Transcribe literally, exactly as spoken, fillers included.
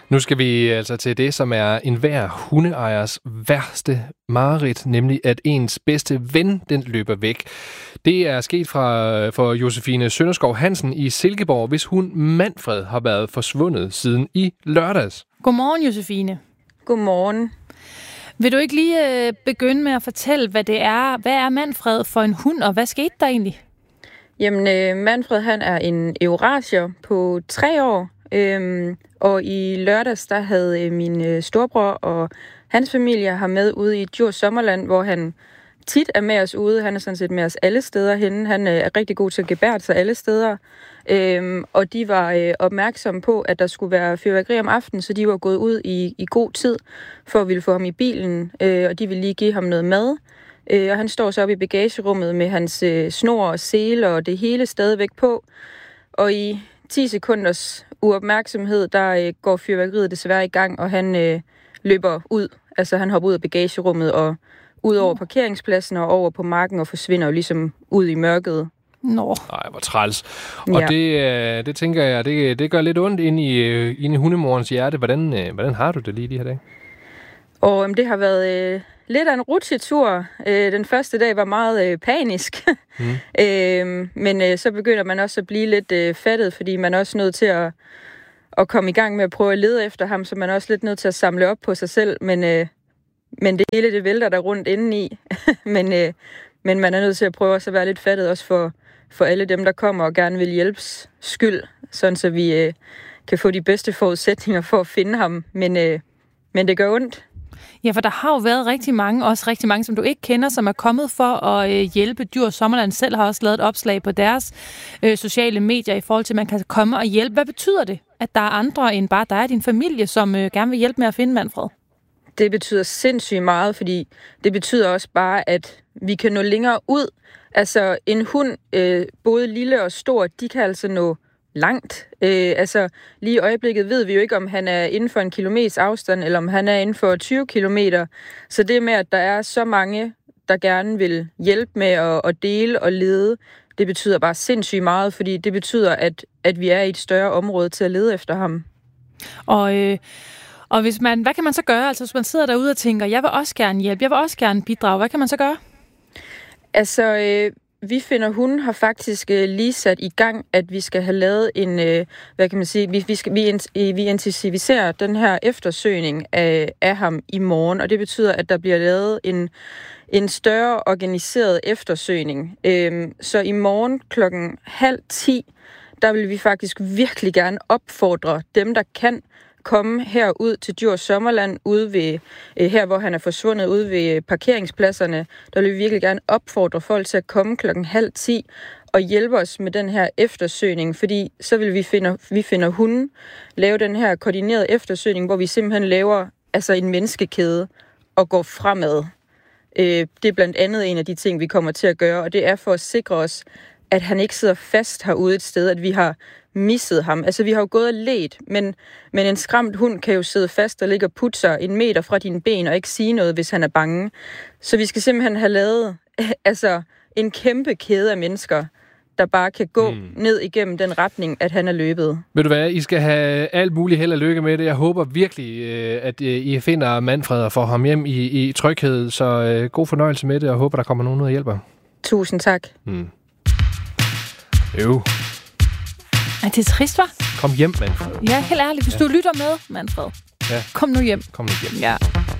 Nu skal vi altså til det, som er enhver hundeejers værste mareridt, nemlig at ens bedste ven, den løber væk. Det er sket fra, for Josefine Sønderskov Hansen i Silkeborg, hvis hund Manfred har været forsvundet siden i lørdags. Godmorgen, Josefine. Godmorgen. Vil du ikke lige øh, begynde med at fortælle, hvad det er? Hvad er Manfred for en hund, og hvad skete der egentlig? Jamen, øh, Manfred han er en eurasier på tre år, øhm, og i lørdags der havde øh, min øh, storebror og hans familie ham med ude i Djurs Sommerland, hvor han tit er med os ude. Han er sådan set med os alle steder henne. Han øh, er rigtig god til at gebærde sig alle steder. Øhm, og de var øh, opmærksomme på, at der skulle være fyrværkeri om aftenen, så de var gået ud i, i god tid for at ville få ham i bilen, øh, og de ville lige give ham noget mad. Øh, og han står så oppe i bagagerummet med hans øh, snor og sele og det hele stadigvæk på. Og i ti sekunders uopmærksomhed, der øh, går fyrværkeriet desværre i gang, og han øh, løber ud. Altså han hopper ud af bagagerummet og ud over parkeringspladsen og over på marken og forsvinder jo ligesom ud i mørket. Nå. Nej, hvor træls. Og Ja. det, det tænker jeg, det, det gør lidt ondt ind i, ind i hundemorens hjerte. Hvordan, hvordan har du det lige de her dage? Og øhm, det har været øh, lidt af en rutsjetur. Øh, den første dag var meget øh, panisk. Mm. øh, men øh, så begynder man også at blive lidt øh, fattet, fordi man er også nødt til at, at komme i gang med at prøve at lede efter ham, så man er også lidt nødt til at samle op på sig selv. Men, øh, men det hele, det vælter der rundt indeni. men, øh, men man er nødt til at prøve også at være lidt fattet, også for, for alle dem, der kommer og gerne vil hjælpes skyld, sådan så vi øh, kan få de bedste forudsætninger for at finde ham. Men, øh, men det gør ondt. Ja, for der har jo været rigtig mange, også rigtig mange, som du ikke kender, som er kommet for at øh, hjælpe. Djurs Sommerland selv har også lavet et opslag på deres øh, sociale medier i forhold til, at man kan komme og hjælpe. Hvad betyder det, at der er andre end bare dig og din familie, som øh, gerne vil hjælpe med at finde Manfred? Det betyder sindssygt meget, fordi det betyder også bare, at vi kan nå længere ud. Altså en hund, øh, både lille og stor, de kan altså nå langt. Øh, altså lige i øjeblikket ved vi jo ikke, om han er inden for en kilometers afstand, eller om han er inden for tyve kilometer. Så det med, at der er så mange, der gerne vil hjælpe med at, at dele og lede, det betyder bare sindssygt meget, fordi det betyder, at, at vi er i et større område til at lede efter ham. Og, øh, og hvis man, hvad kan man så gøre? Altså hvis man sidder derude og tænker, jeg vil også gerne hjælpe, jeg vil også gerne bidrage. Hvad kan man så gøre? Altså... Øh, Vi finder hunde har faktisk øh, lige sat i gang, at vi skal have lavet en, øh, hvad kan man sige, vi, vi, skal, vi, vi intensiviserer den her eftersøgning af, af ham i morgen, og det betyder, at der bliver lavet en, en større organiseret eftersøgning. Øhm, så i morgen klokken halv ti, der vil vi faktisk virkelig gerne opfordre dem, der kan komme herud til Djurs Sommerland, ude ved, øh, her hvor han er forsvundet, ude ved parkeringspladserne. Der vil vi virkelig gerne opfordre folk til at komme klokken halv ti og hjælpe os med den her eftersøgning, fordi så vil vi finde, vi finder hunden, lave den her koordinerede eftersøgning, hvor vi simpelthen laver altså en menneskekæde og går fremad. Øh, det er blandt andet en af de ting, vi kommer til at gøre, og det er for at sikre os, at han ikke sidder fast herude et sted, at vi har misset ham. Altså, vi har jo gået og ledt, men, men en skræmt hund kan jo sidde fast og ligge og putte sig en meter fra dine ben og ikke sige noget, hvis han er bange. Så vi skal simpelthen have lavet altså, en kæmpe kæde af mennesker, der bare kan gå mm. ned igennem den retning, at han er løbet. Ved du hvad, I skal have alt muligt held og lykke med det. Jeg håber virkelig, at I finder Manfred og får ham hjem i, i tryghed, så god fornøjelse med det, og håber, der kommer nogen ud og hjælper. Tusind tak. Mm. Jo. Ej, det er trist, hva'? Kom hjem, Manfred. Ja, helt ærligt. Hvis ja. du lytter med, Manfred, ja. kom nu hjem. Kom nu hjem. Ja.